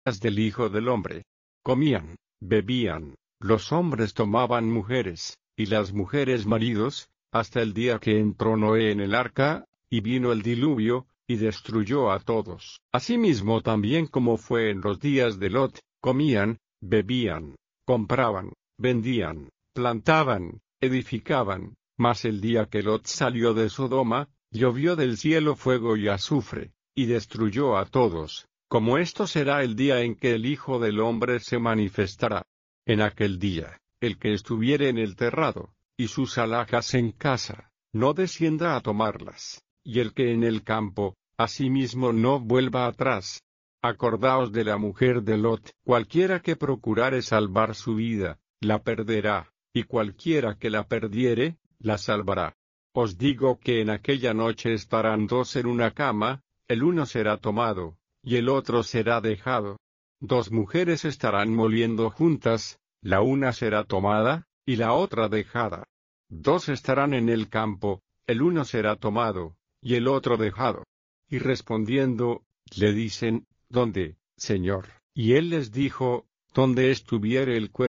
del Hijo del Hombre. Comían, bebían, los hombres tomaban mujeres, y las mujeres maridos, hasta el día que entró Noé en el arca, y vino el diluvio, y destruyó a todos. Asimismo también como fue en los días de Lot, comían, bebían, compraban, vendían, plantaban, edificaban, mas el día que Lot salió de Sodoma, llovió del cielo fuego y azufre, y destruyó a todos, como esto será el día en que el Hijo del Hombre se manifestará. En aquel día, el que estuviere en el terrado, y sus alhajas en casa, no descienda a tomarlas, y el que en el campo, asimismo no vuelva atrás. Acordaos de la mujer de Lot, cualquiera que procurare salvar su vida, la perderá, y cualquiera que la perdiere, la salvará. Os digo que en aquella noche estarán dos en una cama, el uno será tomado, y el otro será dejado. Dos mujeres estarán moliendo juntas, la una será tomada, y la otra dejada. Dos estarán en el campo, el uno será tomado, y el otro dejado. Y respondiendo, le dicen, ¿dónde, Señor? Y él les dijo, donde estuviere el cuerpo